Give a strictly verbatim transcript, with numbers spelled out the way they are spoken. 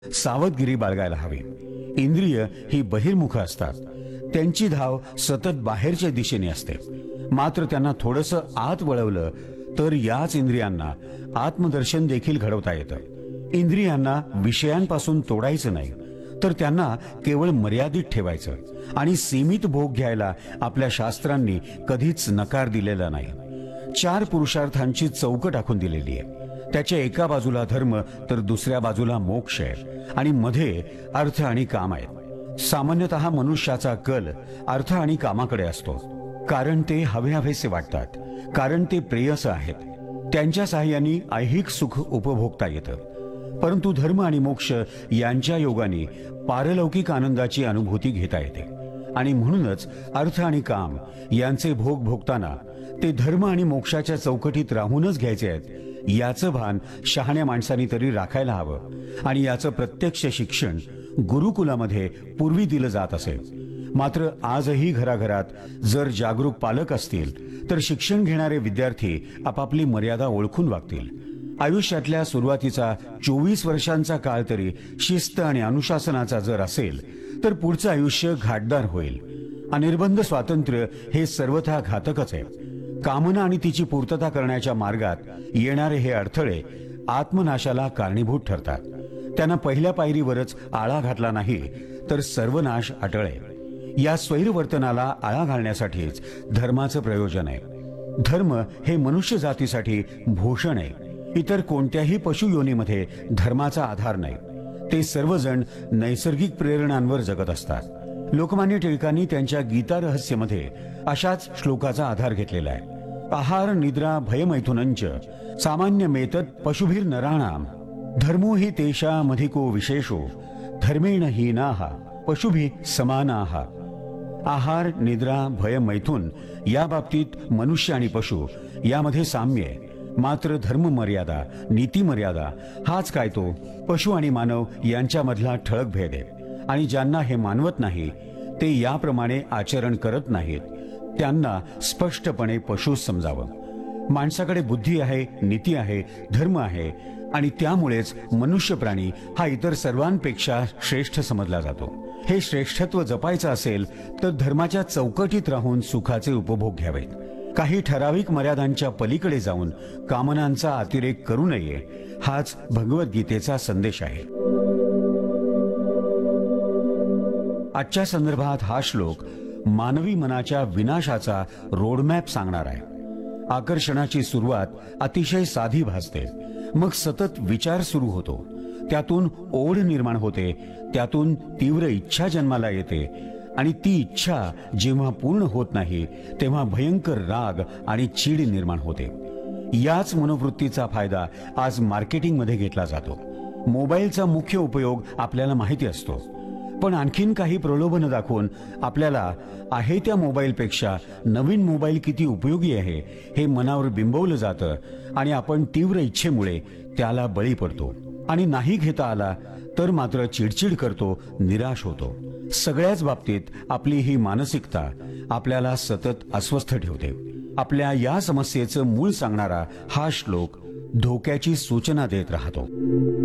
सावधगिरी बाळगायला हवी। इंद्रिय ही बहिर्मुख असतात, त्यांची धाव सतत बाहेरच्या दिशेने असते। मात्र त्यांना थोडंसं आत वळवलं तर याच इंद्रियांना आत्मदर्शन देखील घडवता येतं। इंद्रियांना विषयांपासून तोडायचं नाही, तर त्यांना केवळ मर्यादित ठेवायचं आणि सीमित भोग घ्यायला आपल्या शास्त्रांनी कधीच नकार दिलेला नाही। चार पुरुषार्थांची चौकट आखून दिलेली आहे। त्याच्या एका बाजूला धर्म तर दुसऱ्या बाजूला मोक्ष आहे आणि मध्ये अर्थ आणि काम आहेत। सामान्यतः मनुष्याचा कल अर्थ आणि कामाकडे असतो, कारण ते हवे हवेसे वाटतात, कारण ते प्रेयस आहेत, त्यांच्या साहाय्याने ऐहिक सुख उपभोगता येतं। परंतु धर्म आणि मोक्ष यांच्या योगाने पारलौकिक आनंदाची अनुभूती घेता येते आणि म्हणूनच अर्थ आणि काम यांचे भोग भोगताना ते धर्म आणि मोक्षाच्या चौकटीत राहूनच घ्यायचे आहेत याचं भान शहाण्या माणसांनी तरी राखायला हवं। आणि याचं प्रत्यक्ष शिक्षण गुरुकुलामध्ये पूर्वी दिलं जात असे। मात्र आजही घराघरात जर जागरूक पालक असतील तर शिक्षण घेणारे विद्यार्थी आपापली मर्यादा ओळखून वागतील। आयुष्यातल्या सुरुवातीचा चोवीस वर्षांचा काळ तरी शिस्त आणि अनुशासनाचा जर असेल तर पुढचं आयुष्य घाटदार होईल। अनिर्बंध स्वातंत्र्य हे सर्वथा घातकच आहे। कामना आणि तिची पूर्तता करण्याच्या मार्गात येणारे हे अडथळे आत्मनाशाला कारणीभूत ठरतात। त्यांना पहिल्या पायरीवरच आळा घातला नाही तर सर्वनाश अटळे। या स्वैरवर्तनाला आळा घालण्यासाठीच धर्माचं प्रयोजन आहे। धर्म हे मनुष्य जातीसाठी भूषण आहे। इतर कोणत्याही पशुयोनीमध्ये धर्माचा आधार नाही। ते सर्वजण नैसर्गिक प्रेरणांवर जगत असतात। लोकमान्य टिळकांनी त्यांच्या गीता रहस्यमध्ये अशाच श्लोकाचा आधार घेतलेला आहे। आहार निद्रा भयमैथुनंच सामान्यमेतत् पशुभिर नराणाम धर्मो हि तेषामधिको विशेषो धर्मेण हीनाः पशुभिः समानाः। आहार निद्रा भय मैथुन या बाबतीत मनुष्य आणि पशु यामध्ये साम्य आहे। मात्र धर्म मर्यादा नीती मर्यादा हाच काय तो पशु आणि मानव यांच्यामधला ठळक भेद आहे। आणि ज्यांना हे मानवत नाही ते याप्रमाणे आचरण करत नाहीत त्यांना स्पष्टपणे पशु समजावं। माणसाकडे बुद्धी आहे, नीती आहे, धर्म आहे आणि त्यामुळेच मनुष्य प्राणी हा इतर सर्वांपेक्षा श्रेष्ठ समजला जातो। हे श्रेष्ठत्व जपायचं असेल तर धर्माच्या चौकटीत राहून सुखाचे उपभोग घ्यावेत। काही ठराविक मर्यादांच्या पलीकडे जाऊन कामनांचा अतिरेक करू नये हाच भगवद्गीतेचा संदेश आहे। आजच्या संदर्भात हा श्लोक मानवी मनाच्या विनाशाचा रोडमॅप सांगणार आहे। आकर्षणाची सुरुवात अतिशय साधी भासते, मग सतत विचार सुरू होतो, त्यातून ओढ निर्माण होते, त्यातून तीव्र इच्छा जन्माला येते आणि ती इच्छा जेव्हा पूर्ण होत नाही तेव्हा भयंकर राग आणि चीड निर्माण होते। याच मनोवृत्तीचा फायदा आज मार्केटिंगमध्ये घेतला जातो। मोबाईलचा मुख्य उपयोग आपल्याला माहिती असतो, पण आणखीन काही प्रलोभन दाखवून आपल्याला आहे त्या मोबाईलपेक्षा नवीन मोबाईल किती उपयोगी आहे हे मनावर बिंबवलं जातं आणि आपण तीव्र इच्छेमुळे त्याला बळी पडतो आणि नाही घेता आला तर मात्र चिडचिड करतो, निराश होतो। सगळ्याच बाबतीत आपली ही मानसिकता आपल्याला सतत अस्वस्थ ठेवते। आपल्या या समस्येचं मूळ सांगणारा हा श्लोक धोक्याची सूचना देत राहतो।